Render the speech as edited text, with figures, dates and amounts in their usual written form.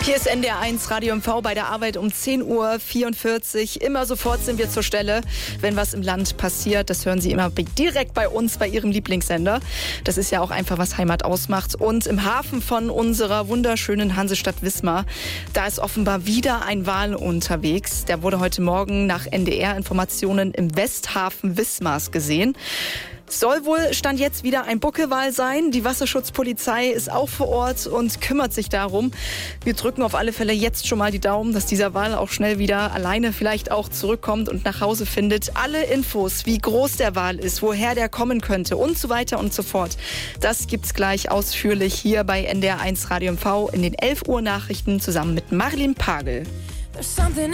Hier ist NDR1 Radio MV bei der Arbeit um 10:44 Uhr. Immer sofort sind wir zur Stelle, wenn was im Land passiert. Das hören Sie immer direkt bei uns, bei Ihrem Lieblingssender. Das ist ja auch einfach, was Heimat ausmacht. Und im Hafen von unserer wunderschönen Hansestadt Wismar, da ist offenbar wieder ein Wal unterwegs. Der wurde heute Morgen nach NDR-Informationen im Westhafen Wismars gesehen. Soll wohl Stand jetzt wieder ein Buckelwal sein. Die Wasserschutzpolizei ist auch vor Ort und kümmert sich darum. Wir drücken auf alle Fälle jetzt schon mal die Daumen, dass dieser Wal auch schnell wieder alleine vielleicht auch zurückkommt und nach Hause findet. Alle Infos, wie groß der Wal ist, woher der kommen könnte und so weiter und so fort. Das gibt's gleich ausführlich hier bei NDR1 Radio MV in den 11 Uhr Nachrichten zusammen mit Marlene Pagel.